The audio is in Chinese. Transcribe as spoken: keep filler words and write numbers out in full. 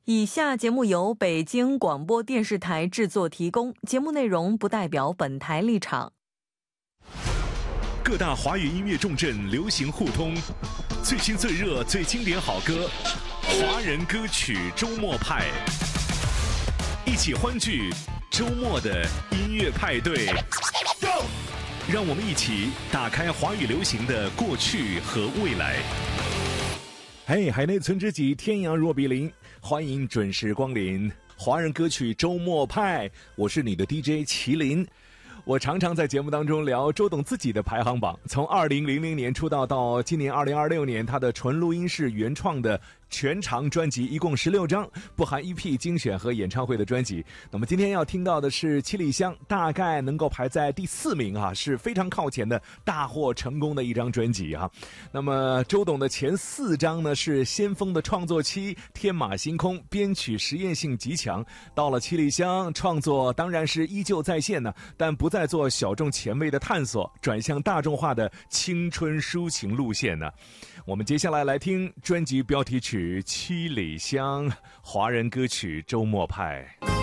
以下节目由北京广播电视台制作提供，节目内容不代表本台立场。 各大华语音乐重镇流行互通，最新最热最经典好歌，华人歌曲周末派，一起欢聚周末的音乐派对。让我们一起打开华语流行的过去和未来。嘿，海内存知己，天涯若比邻，欢迎准时光临华人歌曲周末派，我是你的 D J 麒麟。我常常在节目当中聊周董自己的排行榜，从二零零零年出道到今年二零二六年，他的纯录音室原创的全长专辑一共十六张，不含 E P 精选和演唱会的专辑。那么今天要听到的是七里香，大概能够排在第四名啊，是非常靠前的大获成功的一张专辑啊。那么周董的前四张呢是先锋的创作期，天马行空，编曲实验性极强。到了七里香，创作当然是依旧在线呢，但不再做小众前卫的探索，转向大众化的青春抒情路线呢。我们接下来来听专辑标题曲《七里香》，华人歌曲周末派。